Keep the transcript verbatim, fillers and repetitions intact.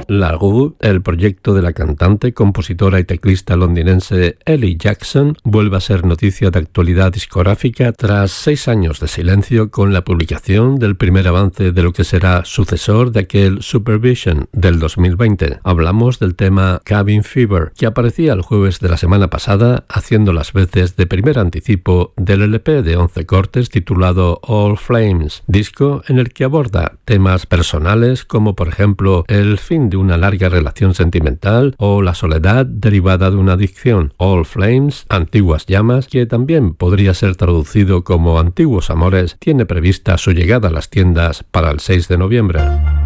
La Rue, el proyecto de la cantante, compositora y teclista londinense Ellie Jackson, vuelve a ser noticia de actualidad discográfica tras seis años de silencio con la publicación del primer avance de lo que será sucesor de aquel Supervision del dos mil veinte. Hablamos del tema Cabin Fever, que aparecía el jueves de la semana pasada, haciendo las veces de primer anticipo del L P de once cortes titulado All Flames, disco en el que aborda temas personales como por ejemplo el fin de una larga relación sentimental o la soledad derivada de una adicción. All Flames, Antiguas Llamas, que también podría ser traducido como Antiguos Amores, tiene prevista su llegada a las tiendas para el seis de noviembre.